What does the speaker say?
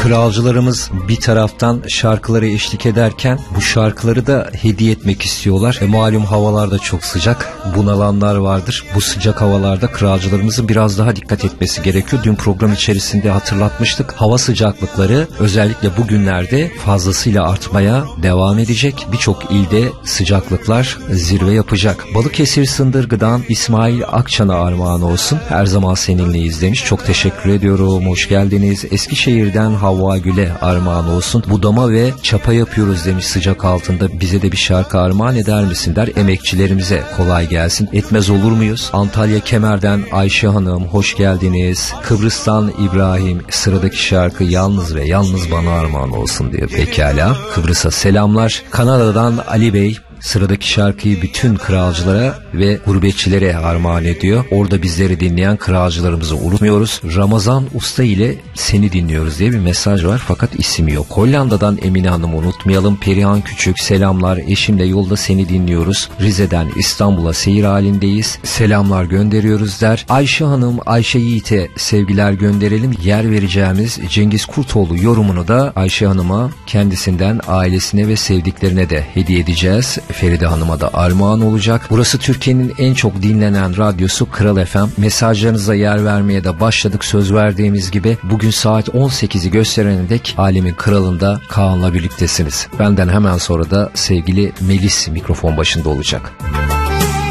kralcılarımız bir taraftan şarkıları eşlik ederken bu şarkıları da hediye etmek istiyorlar. Malum havalar da çok sıcak. Bunalanlar vardır. Bu sıcak havalarda kralcılarımızın biraz daha dikkat etmesi gerekiyor. Dün program içerisinde hatırlatmıştık. Hava sıcaklıkları özellikle bugünlerde fazlasıyla artmaya devam edecek. Birçok ilde sıcaklıklar zirve yapacak. Balıkesir Sındırgı'dan İsmail Akçan'a armağan olsun. Her zaman seninleyiz demiş. Çok teşekkür ediyorum. Hoş geldiniz. Eskişehir'den Havva Gül'e armağan olsun. Budama ve çapa yapıyoruz demiş sıcak altında. Bize de bir şarkı armağan eder misin der. Emekçilerimize kolay gelsin. Etmez olur muyuz? Antalya Kemer'den Ayşe Hanım hoş geldiniz. Kıbrıs'tan İbrahim sıradaki şarkı yalnız ve yalnız bana armağan olsun diyor. Pekala. Kıbrıs'a selamlar. Kanada'dan Ali Bey sıradaki şarkıyı bütün kralcılara ve gurbetçilere armağan ediyor. Orada bizleri dinleyen kralcılarımızı unutmuyoruz. Ramazan Usta ile seni dinliyoruz diye bir mesaj var fakat isim yok. Hollanda'dan Emine Hanım'ı unutmayalım. Perihan Küçük selamlar. Eşimle yolda seni dinliyoruz. Rize'den İstanbul'a seyir halindeyiz. Selamlar gönderiyoruz der. Ayşe Hanım Ayşe Yiğit'e sevgiler gönderelim. Yer vereceğimiz Cengiz Kurtoğlu yorumunu da Ayşe Hanım'a kendisinden ailesine ve sevdiklerine de hediye edeceğiz. Feride Hanım'a da armağan olacak. Burası Türkiye'nin en çok dinlenen radyosu Kral FM. Mesajlarınıza yer vermeye de başladık söz verdiğimiz gibi. Bugün saat 18'i gösterene dek Alemin Kralı'nda Kaan'la birliktesiniz. Benden hemen sonra da sevgili Melis mikrofon başında olacak.